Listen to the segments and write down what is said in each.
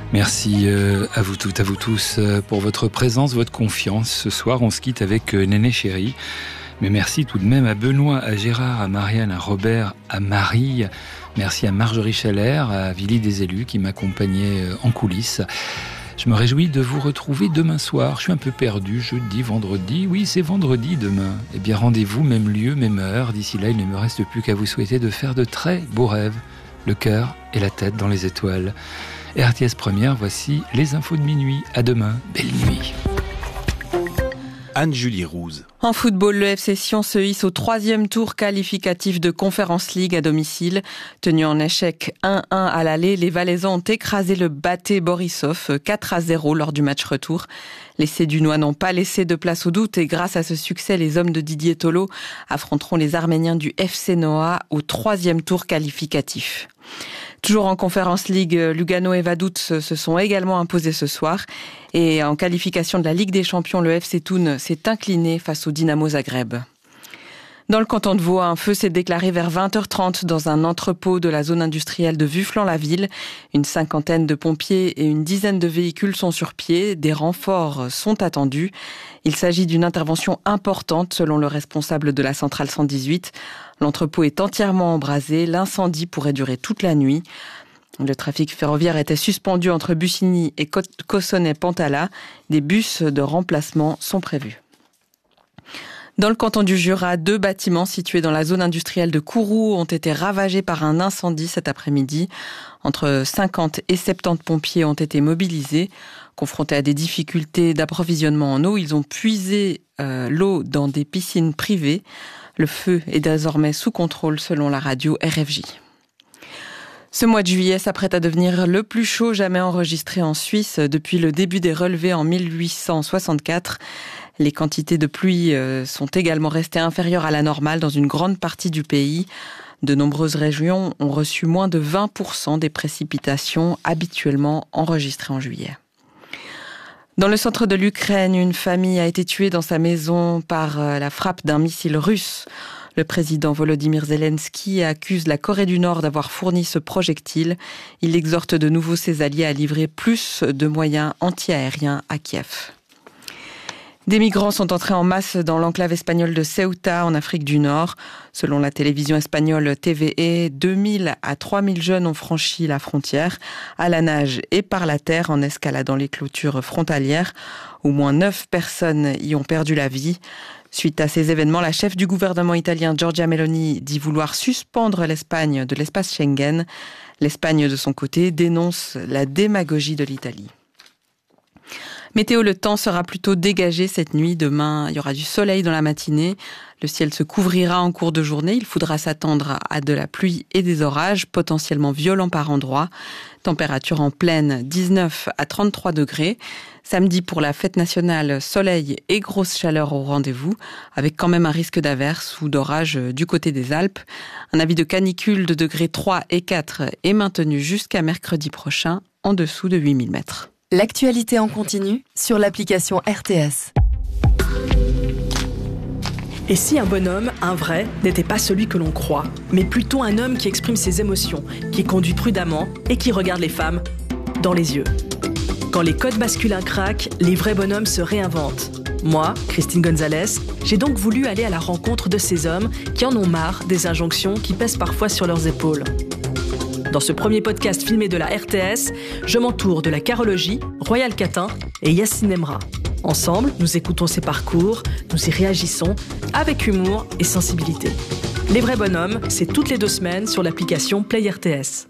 Merci à vous toutes, à vous tous pour votre présence, votre confiance. Ce soir, on se quitte avec Néné Chéri. Mais merci tout de même à Benoît, à Gérard, à Marianne, à Robert, à Marie. Merci à Marjorie Chalère, à Willy des Élus qui m'accompagnait en coulisses. Je me réjouis de vous retrouver demain soir. Je suis un peu perdu, jeudi, vendredi. Oui, c'est vendredi demain. Eh bien, rendez-vous, même lieu, même heure. D'ici là, il ne me reste plus qu'à vous souhaiter de faire de très beaux rêves. Le cœur et la tête dans les étoiles. RTS Première, voici les infos de minuit. À demain, belle nuit. Anne-Julie Rouse. En football, le FC Sion se hisse au 3e tour qualificatif de Conference League à domicile. Tenu en échec 1-1 à l'aller, les Valaisans ont écrasé le Baté Borisov 4-0 lors du match retour. Les Sédunois n'ont pas laissé de place au doute et grâce à ce succès, les hommes de Didier Tolo affronteront les Arméniens du FC Noah au 3e tour qualificatif. Toujours en Conference League, Lugano et Vaduz se sont également imposés ce soir. Et en qualification de la Ligue des Champions, le FC Thun s'est incliné face au Dynamo Zagreb. Dans le canton de Vaud, un feu s'est déclaré vers 20h30 dans un entrepôt de la zone industrielle de Vufflan-la-Ville. Une cinquantaine de pompiers et une dizaine de véhicules sont sur pied. Des renforts sont attendus. Il s'agit d'une intervention importante selon le responsable de la centrale 118. L'entrepôt est entièrement embrasé. L'incendie pourrait durer toute la nuit. Le trafic ferroviaire était suspendu entre Bussigny et Cossonay-Pantala. Des bus de remplacement sont prévus. Dans le canton du Jura, 2 bâtiments situés dans la zone industrielle de Kourou ont été ravagés par un incendie cet après-midi. Entre 50 et 70 pompiers ont été mobilisés. Confrontés à des difficultés d'approvisionnement en eau, ils ont puisé l'eau dans des piscines privées. Le feu est désormais sous contrôle selon la radio RFJ. Ce mois de juillet s'apprête à devenir le plus chaud jamais enregistré en Suisse depuis le début des relevés en 1864. Les quantités de pluie sont également restées inférieures à la normale dans une grande partie du pays. De nombreuses régions ont reçu moins de 20% des précipitations habituellement enregistrées en juillet. Dans le centre de l'Ukraine, une famille a été tuée dans sa maison par la frappe d'un missile russe. Le président Volodymyr Zelensky accuse la Corée du Nord d'avoir fourni ce projectile. Il exhorte de nouveau ses alliés à livrer plus de moyens anti-aériens à Kiev. Des migrants sont entrés en masse dans l'enclave espagnole de Ceuta, en Afrique du Nord. Selon la télévision espagnole TVE, 2000 à 3000 jeunes ont franchi la frontière, à la nage et par la terre, en escaladant les clôtures frontalières. Au moins 9 personnes y ont perdu la vie. Suite à ces événements, la chef du gouvernement italien Giorgia Meloni dit vouloir suspendre l'Espagne de l'espace Schengen. L'Espagne, de son côté, dénonce la démagogie de l'Italie. Météo, le temps sera plutôt dégagé cette nuit. Demain, il y aura du soleil dans la matinée. Le ciel se couvrira en cours de journée. Il faudra s'attendre à de la pluie et des orages, potentiellement violents par endroits. Température en pleine, 19 à 33 degrés. Samedi, pour la fête nationale, soleil et grosse chaleur au rendez-vous, avec quand même un risque d'averse ou d'orage du côté des Alpes. Un avis de canicule de degrés 3 et 4 est maintenu jusqu'à mercredi prochain, en dessous de 8000 mètres. L'actualité en continu sur l'application RTS. Et si un bonhomme, un vrai, n'était pas celui que l'on croit, mais plutôt un homme qui exprime ses émotions, qui conduit prudemment et qui regarde les femmes dans les yeux. Quand les codes masculins craquent, les vrais bonhommes se réinventent. Moi, Christine Gonzalez, j'ai donc voulu aller à la rencontre de ces hommes qui en ont marre des injonctions qui pèsent parfois sur leurs épaules. Dans ce premier podcast filmé de la RTS, je m'entoure de la carologie, Royal Catin et Yacine Emra. Ensemble, nous écoutons ces parcours, nous y réagissons avec humour et sensibilité. Les vrais bonhommes, c'est toutes les 2 semaines sur l'application Play RTS.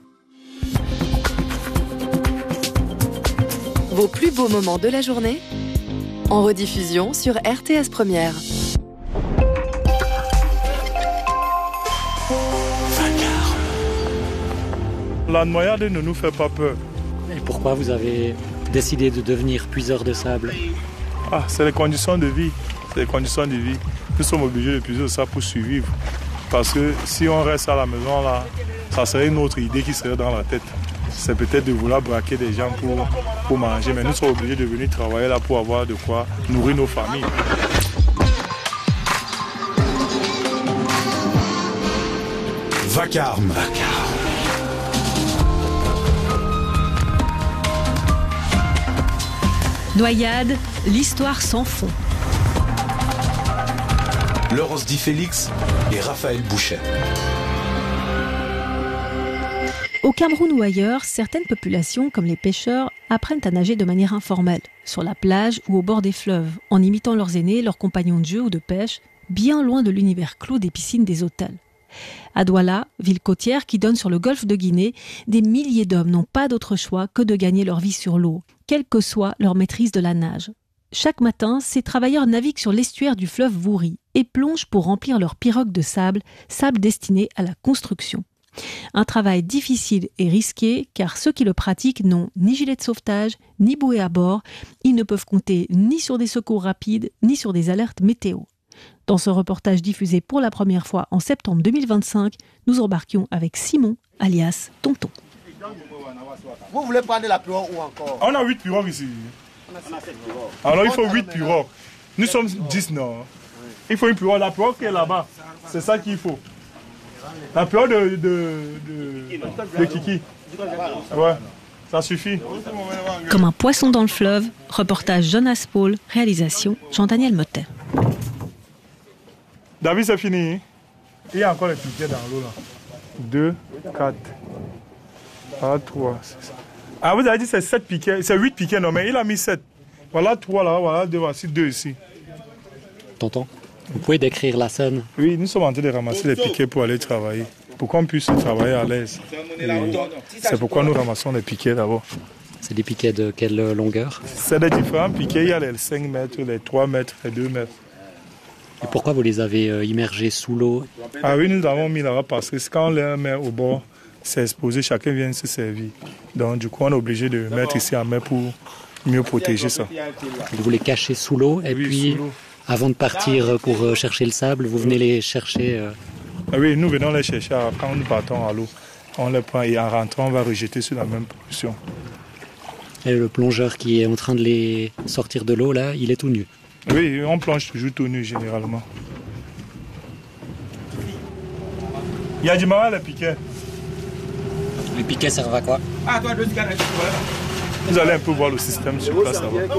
Vos plus beaux moments de la journée en rediffusion sur RTS Première. La noyade ne nous fait pas peur. Et pourquoi vous avez décidé de devenir puiseur de sable? C'est les conditions de vie. C'est les conditions de vie. Nous sommes obligés de puiser de sable pour survivre. Parce que si on reste à la maison, là, ça serait une autre idée qui serait dans la tête. C'est peut-être de vouloir braquer des gens pour manger. Mais nous sommes obligés de venir travailler là pour avoir de quoi nourrir nos familles. Vacarme. Noyade, l'histoire sans fond. Laurence Di Félix et Raphaël Bouchet. Au Cameroun ou ailleurs, certaines populations, comme les pêcheurs, apprennent à nager de manière informelle, sur la plage ou au bord des fleuves, en imitant leurs aînés, leurs compagnons de jeu ou de pêche, bien loin de l'univers clos des piscines des hôtels. À Douala, ville côtière qui donne sur le golfe de Guinée, des milliers d'hommes n'ont pas d'autre choix que de gagner leur vie sur l'eau, quelle que soit leur maîtrise de la nage. Chaque matin, ces travailleurs naviguent sur l'estuaire du fleuve Wouri et plongent pour remplir leurs pirogues de sable destiné à la construction. Un travail difficile et risqué car ceux qui le pratiquent n'ont ni gilet de sauvetage, ni bouée à bord. Ils ne peuvent compter ni sur des secours rapides, ni sur des alertes météo. Dans ce reportage diffusé pour la première fois en septembre 2025, nous embarquions avec Simon, alias Tonton. Vous voulez prendre la pirogue ou encore? On a 8 pirogues ici. Alors il faut 8 pirogues. Nous sommes 10 non. Il faut une pirogue. La pirogue qui est là-bas, c'est ça qu'il faut. La pirogue de Kiki. Ouais, ça suffit. Comme un poisson dans le fleuve, reportage Jonas Paul, réalisation Jean-Daniel Motet. David, c'est fini. Il y a encore les piquets dans l'eau là. 2, 4, 3, 6. Ah, vous avez dit c'est 7 piquets, c'est 8 piquets, non, mais il a mis 7. Voilà 3 là, voilà 2, voici 2 ici. Tonton, vous pouvez décrire la scène? Oui, nous sommes en train de ramasser les piquets pour aller travailler, pour qu'on puisse travailler à l'aise. C'est pourquoi nous ramassons les piquets d'abord. C'est des piquets de quelle longueur? C'est des différents piquets, il y a les 5 mètres, les 3 mètres, les 2 mètres. Et pourquoi vous les avez immergés sous l'eau? Ah oui, nous avons mis là-bas parce que quand on les met au bord, c'est exposé, chacun vient se servir. Donc du coup, on est obligé de mettre ici en mer pour mieux protéger ça. Vous les cachez sous l'eau et oui, puis avant de partir pour chercher le sable, vous venez les chercher Ah oui, nous venons les chercher quand nous partons à l'eau. On les prend et en rentrant, on va rejeter sur la même position. Et le plongeur qui est en train de les sortir de l'eau, là, il est tout nu? Oui, on plonge toujours tout nu généralement. Il y a du mal les piquets. Les piquets servent à quoi? Vous allez un peu voir le système sur place là-bas.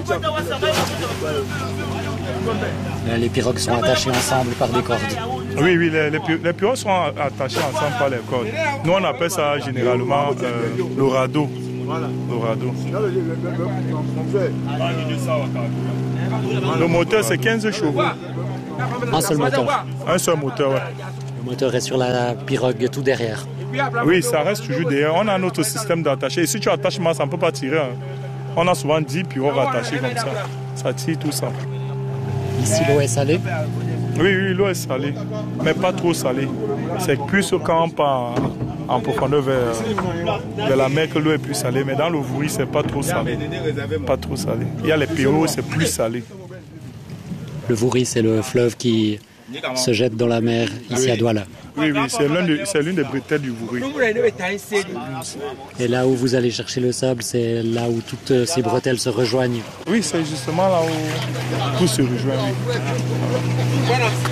Les pirogues sont attachées ensemble par des cordes. Oui, les pirogues sont attachées ensemble par les cordes. Nous, on appelle ça généralement le radeau. Le radeau. Le moteur, c'est 15 chevaux. Un seul moteur? Un seul moteur, oui. Le moteur est sur la pirogue tout derrière? Oui, ça reste toujours derrière. On a notre système d'attaché. Et si tu attaches mal, ça ne peut pas tirer. Hein. On a souvent 10 pirogues attachées comme ça. Ça tire tout ça. Ici, l'eau est salée? Oui, l'eau est salée. Mais pas trop salée. C'est plus quand on part en profondeur vers la mer que l'eau est plus salée. Mais dans le Wouri, c'est pas trop salé. Pas trop salé. Il y a les pirogues, c'est plus salé. Le Wouri, c'est le fleuve qui se jette dans la mer ici à Douala. Oui, c'est l'une des bretelles du Wouri. Et là où vous allez chercher le sable, c'est là où toutes ces bretelles se rejoignent? Oui, c'est justement là où tout se rejoint. Oui.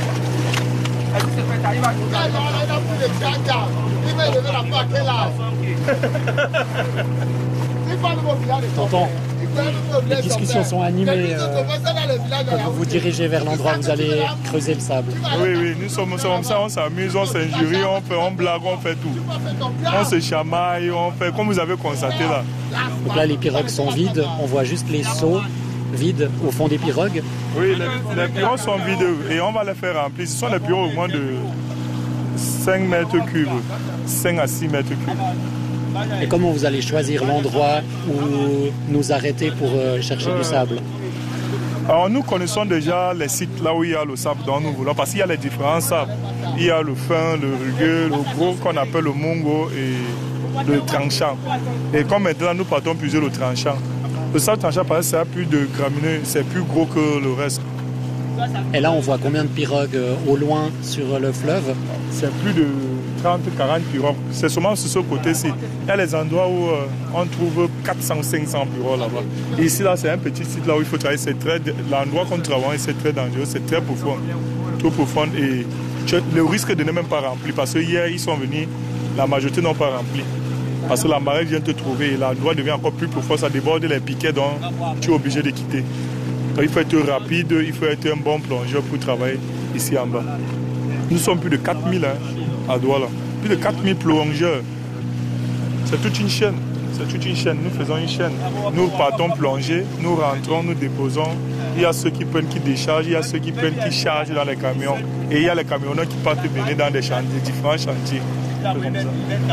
Tonton, les discussions sont animées. Vous vous dirigez vers l'endroit où vous allez creuser le sable. Oui, nous sommes comme ça, on s'amuse, on s'injurie, on blague, on fait tout. On se chamaille, on fait comme vous avez constaté là. Donc là, les pirogues sont vides, on voit juste les seaux vides au fond des pirogues. Oui, les pirogues sont vides et on va les faire remplir. Ce sont des pirogues au moins de 5 mètres cubes, 5 à 6 mètres cubes. Et comment vous allez choisir l'endroit où nous arrêter pour chercher du sable? Alors nous connaissons déjà les sites là où il y a le sable dont nous voulons, parce qu'il y a les différents sables. Il y a le fin, le rugueux, le gros qu'on appelle le mongo et le tranchant. Et comme maintenant nous partons puiser le tranchant. Le sable tranchant, parce que ça a plus de gramineux, c'est plus gros que le reste. Et là on voit combien de pirogues au loin sur le fleuve? C'est plus de 30-40 pirogues. C'est seulement sur ce côté-ci. Il y a les endroits où on trouve 400-500 pirogues là-bas. Et ici, là, c'est un petit site là où il faut travailler. L'endroit qu'on travaille, c'est très dangereux, c'est très profond. Trop profond. Et le risque de ne même pas remplir. Parce que hier, ils sont venus, la majorité n'ont pas rempli. Parce que la marée vient te trouver et l'endroit devient encore plus profond, ça déborde les piquets, donc tu es obligé de quitter. Donc il faut être rapide, il faut être un bon plongeur pour travailler ici en bas. Nous sommes plus de 4000 à Douala. Plus de 4000 plongeurs. C'est toute une chaîne. C'est toute une chaîne. Nous faisons une chaîne. Nous partons plonger, nous rentrons, nous déposons. Il y a ceux qui prennent, qui déchargent, il y a ceux qui prennent, qui chargent dans les camions. Et il y a les camionneurs qui partent mener dans des chantiers, différents chantiers. Comme ça.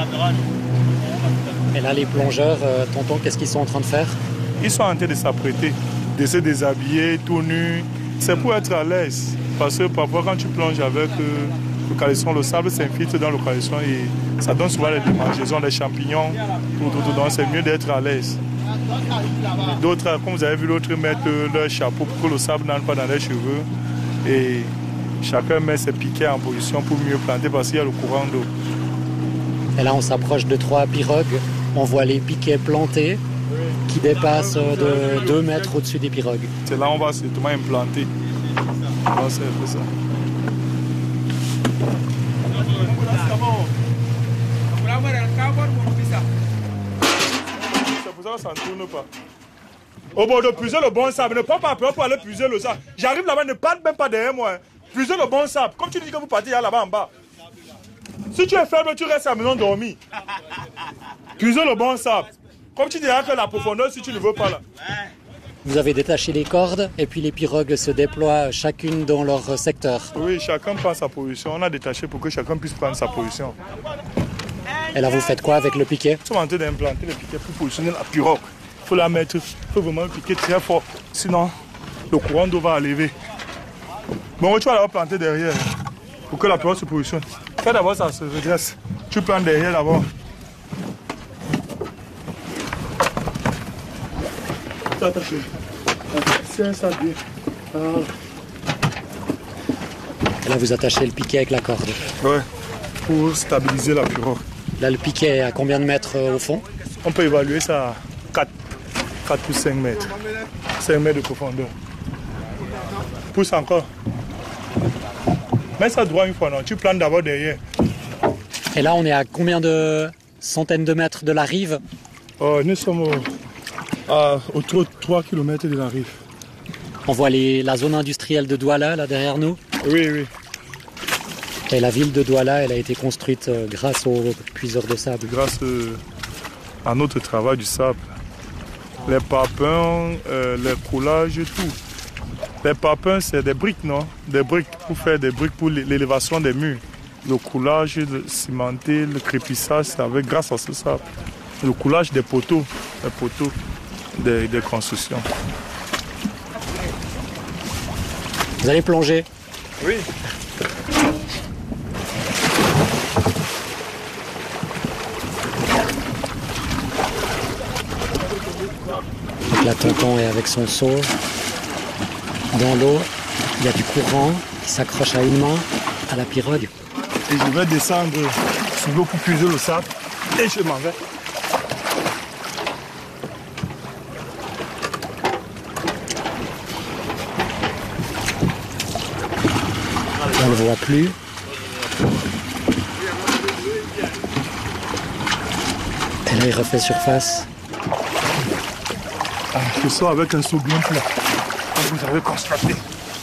Et là, les plongeurs, tonton, qu'est-ce qu'ils sont en train de faire? Ils sont en train de s'apprêter, de se déshabiller, tout nus. C'est pour être à l'aise. Parce que parfois, quand tu plonges avec le caleçon, le sable s'infiltre dans le caleçon et ça donne souvent des démangeaisons, des champignons. Donc c'est mieux d'être à l'aise. D'autres, comme vous avez vu l'autre, mettent leur chapeau pour que le sable n'entre pas dans les cheveux. Et chacun met ses piquets en position pour mieux planter parce qu'il y a le courant d'eau. Et là, on s'approche de 3 pirogues. On voit les piquets plantés qui dépassent de 2 mètres au-dessus des pirogues. C'est là où on va certainement implanter. On sait un peu ça. C'est pour ça que ça ne tourne pas. Au bord de puiser le bon sable, ne prends pas peur pour aller puiser le sable. J'arrive là-bas, ne parle même pas derrière moi. Puiser le bon sable. Comme tu dis que vous partez là-bas en bas. Si tu es faible, tu restes à la maison dormir. Puiser le bon sable. Comme tu diras que la profondeur, si tu ne veux pas là. Vous avez détaché les cordes et puis les pirogues se déploient chacune dans leur secteur. Oui, chacun prend sa position. On a détaché pour que chacun puisse prendre sa position. Et là, vous faites quoi avec le piquet? Nous sommes en train d'implanter le piquet pour positionner la pirogue. Il faut la mettre, il faut vraiment piquer très fort. Sinon, le courant d'eau va lever. Bon, tu vas la planter derrière pour que la pirogue se positionne. Fais d'abord ça se redresse. Tu plantes derrière d'abord. Attaché. Tiens ça bien. Et là, vous attachez le piquet avec la corde. Ouais, pour stabiliser la pirogue. Là, le piquet est à combien de mètres au fond? On peut évaluer ça à 4 ou 5 mètres. 5 mètres de profondeur. Pousse encore. Mets ça droit une fois, non? Tu plantes d'abord derrière. Et là, on est à combien de centaines de mètres de la rive? Nous sommes autour de 3 km de la rive. On voit la zone industrielle de Douala, là, derrière nous? Oui, oui. Et la ville de Douala, elle a été construite grâce aux puiseurs de sable. Grâce à notre travail du sable. Les papins, les coulages, tout. Les papins, c'est des briques, non? Des briques pour faire des briques pour l'élévation des murs. Le coulage, le cimenté, le crépissage, c'est avec grâce à ce sable. Le coulage des poteaux, les poteaux des constructions. Vous allez plonger? Oui. Donc là, tonton est avec son seau. Dans l'eau, il y a du courant qui s'accroche à une main, à la pirogue. Et je vais descendre sous l'eau pour puiser le sable. Et je m'en vais. On ne le voit plus. Et là, il refait surface. Je sors avec un seau bien plat, comme vous avez constaté.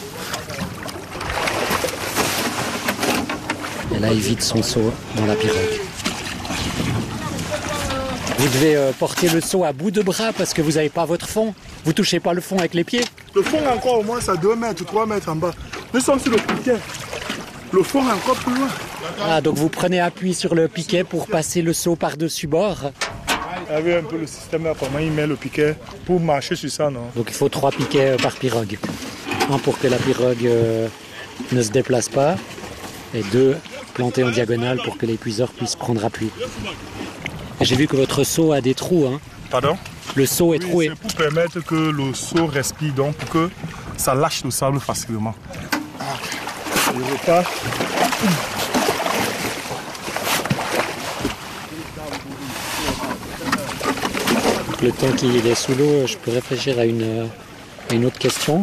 Et là, il vide son seau dans la pirogue. Vous devez porter le seau à bout de bras parce que vous n'avez pas votre fond. Vous touchez pas le fond avec les pieds. Le fond encore au moins, c'est 2 mètres, 3 mètres en bas. Nous sommes sur le piquet. Le fond est encore plus loin. Ah, donc vous prenez appui sur le piquet pour passer le seau par-dessus bord. Vous avez un peu le système là, comment il met le piquet pour marcher sur ça, non? Donc il faut 3 piquets par pirogue. Un pour que la pirogue ne se déplace pas. Et 2 plantés en diagonale pour que les puiseurs puissent prendre appui. Et j'ai vu que votre seau a des trous. Hein. Pardon? Le seau est troué. C'est pour permettre que le seau respire, donc pour que ça lâche le sable facilement. Je repars. Le temps qu'il est sous l'eau, je peux réfléchir à une autre question.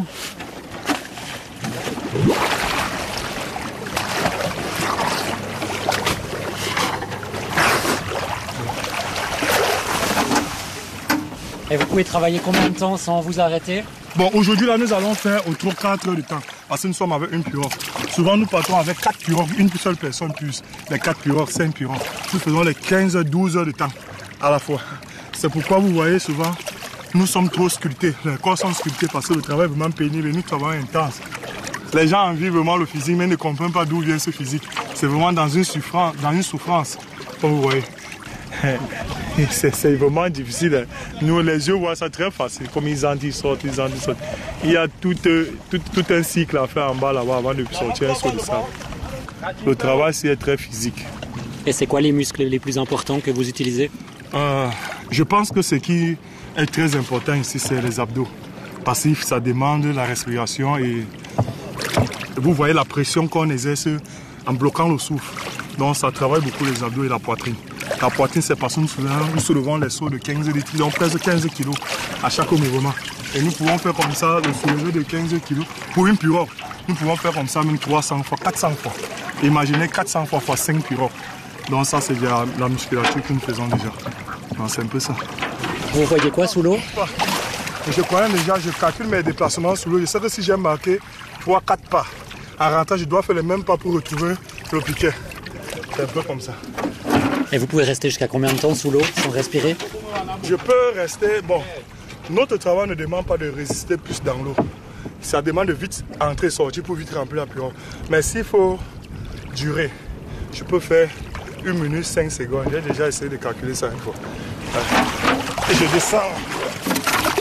Et vous pouvez travailler combien de temps sans vous arrêter? Bon, aujourd'hui, là, nous allons faire autour de 4 heures de temps. Parce que nous sommes avec une pirogue. Souvent, nous partons avec 4 pirogues, une seule personne plus les 4 pirogues, 5 pirogues. Nous faisons les 15-12 heures de temps à la fois. C'est pourquoi vous voyez souvent, nous sommes trop sculptés. Les corps sont sculptés parce que le travail est vraiment pénible et nous travaillons intense. Les gens envient vraiment le physique, mais ne comprennent pas d'où vient ce physique. C'est vraiment dans une souffrance, comme vous voyez. C'est vraiment difficile. Nous, les yeux voient ça très facile. Comme ils entrent, ils sortent. Il y a tout un cycle à faire en bas là-bas avant de sortir un saut de sable. Le travail, c'est très physique. Et c'est quoi les muscles les plus importants que vous utilisez? Je pense que ce qui est très important ici, c'est les abdos. Parce que ça demande la respiration et vous voyez la pression qu'on exerce en bloquant le souffle. Donc ça travaille beaucoup les abdos et la poitrine. La poitrine, c'est parce que nous soulevons les sauts de 15 litres, donc presque 15 kg à chaque mouvement. Et nous pouvons faire comme ça le soulevé de 15 kg pour une pirogue. Nous pouvons faire comme ça même 300 fois, 400 fois. Imaginez 400 fois fois 5 pirogues. Donc ça, c'est déjà la musculature que nous faisons déjà. Donc c'est un peu ça. Vous voyez quoi sous l'eau? Je connais déjà, je calcule mes déplacements sous l'eau. Je sais que si j'ai marqué 3-4 pas, en rentrant, je dois faire les mêmes pas pour retrouver le piquet. C'est un peu comme ça. Et vous pouvez rester jusqu'à combien de temps sous l'eau sans respirer? Je peux rester... Bon, notre travail ne demande pas de résister plus dans l'eau. Ça demande de vite entrer et sortir pour vite remplir la pirogue. Mais s'il faut durer, je peux faire 1 minute 5 secondes. J'ai déjà essayé de calculer ça une fois. Et je descends